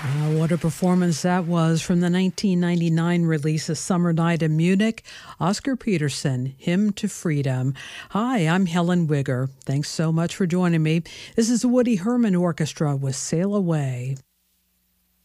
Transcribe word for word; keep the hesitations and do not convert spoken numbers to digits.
Uh, what a performance that was from the nineteen ninety-nine release of Summer Night in Munich. Oscar Peterson, Hymn to Freedom. Hi, I'm Helen Wigger. Thanks so much for joining me. This is the Woody Herman Orchestra with Sail Away.